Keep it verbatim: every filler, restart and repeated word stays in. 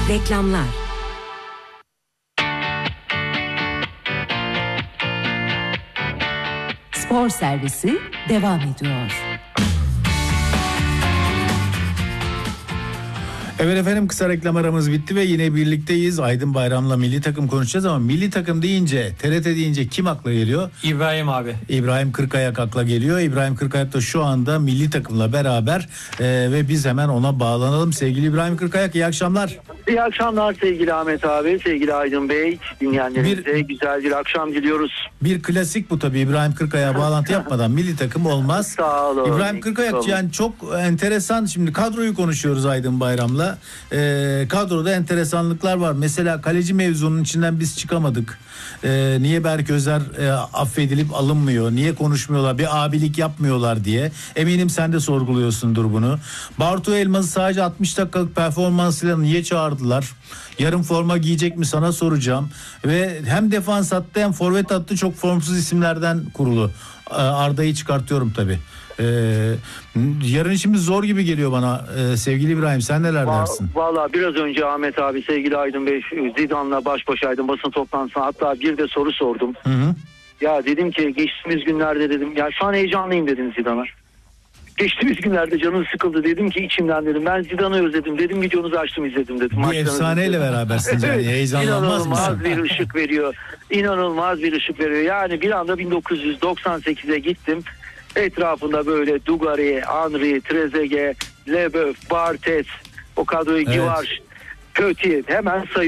Reklamlar. Spor servisi devam ediyor. Evet efendim, kısa reklam aramız bitti ve yine birlikteyiz. Aydın Bayram'la milli takım konuşacağız ama milli takım deyince, T R T deyince kim akla geliyor? İbrahim abi. İbrahim Kırkayak akla geliyor. İbrahim Kırkayak da şu anda milli takımla beraber e, ve biz hemen ona bağlanalım. Sevgili İbrahim Kırkayak, iyi akşamlar. İyi akşamlar sevgili Ahmet abi, sevgili Aydın Bey. Dinleyenlerimize bir, güzel bir akşam diliyoruz. Bir klasik bu tabii, İbrahim Kırkayak'a bağlantı yapmadan milli takım olmaz. Sağ olun. İbrahim Kırkayak yani çok enteresan. Şimdi kadroyu konuşuyoruz Aydın Bayram'la. Ee, kadroda enteresanlıklar var. Mesela kaleci mevzunun içinden biz çıkamadık. Ee, niye Berk Özer e, affedilip alınmıyor? Niye konuşmuyorlar? Bir abilik yapmıyorlar diye. Eminim sen de sorguluyorsundur bunu. Bartu Elmas'ı sadece altmış dakikalık performansıyla niye çağırdılar? Yarın forma giyecek mi sana soracağım. Ve hem defans hattı hem forvet hattı çok formsuz isimlerden kurulu. Arda'yı çıkartıyorum tabii. Ee, yarın işimiz zor gibi geliyor bana. Ee, sevgili İbrahim, sen neler Va- dersin? Valla biraz önce Ahmet abi, sevgili Aydın Bey, Zidane'la baş başaydım basın toplantısına, hatta bir de soru sordum. Hı hı. Ya dedim ki geçtiğimiz günlerde dedim ya şu an heyecanlıyım dedim Zidane'a. Geçtiğimiz günlerde canım sıkıldı, dedim ki içimden dedim ben Zidane'ı özledim dedim, videonuzu açtım izledim dedim. Bir efsaneyle berabersin yani, heyecanlanmaz mısın? İnanılmaz bir ışık veriyor. İnanılmaz bir ışık veriyor. Yani bir anda bin dokuz yüz doksan sekize gittim. Etrafında böyle Dugarry, Henry, Trezeguet, Leboeuf, Barthez, o kadroyu Evet. Givar, Petit hemen sayıyorum.